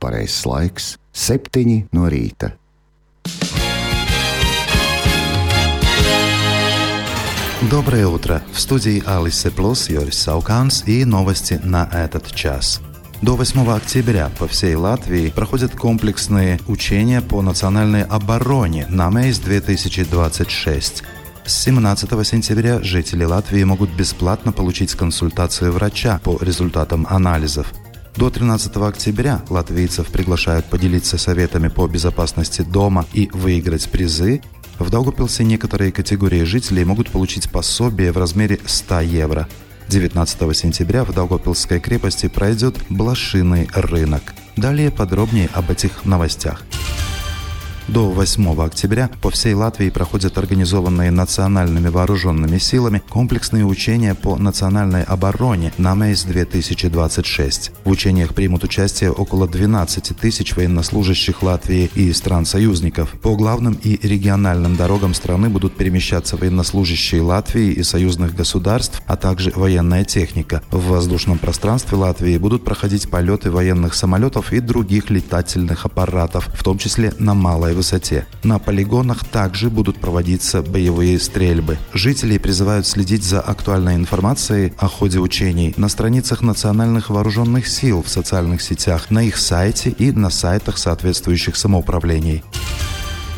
pareizais laiks - 7 no rīta. Доброе утро! В студии Алисе Плюс Йорис Сауканс и новости на этот час. До 8 октября по всей Латвии проходят комплексные учения по национальной обороне «Намейс-2026». С 17 сентября жители Латвии могут бесплатно получить консультацию врача по результатам анализов. До 13 октября латвийцев приглашают поделиться советами по безопасности дома и выиграть призы. В Даугавпилсе некоторые категории жителей могут получить пособие в размере 100 евро. 19 сентября в Даугавпилской крепости пройдет блошиный рынок. Далее подробнее об этих новостях. До 8 октября по всей Латвии проходят организованные национальными вооруженными силами комплексные учения по национальной обороне «Намейс-2026». В учениях примут участие около 12 тысяч военнослужащих Латвии и стран-союзников. По главным и региональным дорогам страны будут перемещаться военнослужащие Латвии и союзных государств, а также военная техника. В воздушном пространстве Латвии будут проходить полеты военных самолетов и других летательных аппаратов, в том числе на малой высоте. На полигонах также будут проводиться боевые стрельбы. Жителей призывают следить за актуальной информацией о ходе учений на страницах национальных вооруженных сил в социальных сетях, на их сайте и на сайтах соответствующих самоуправлений.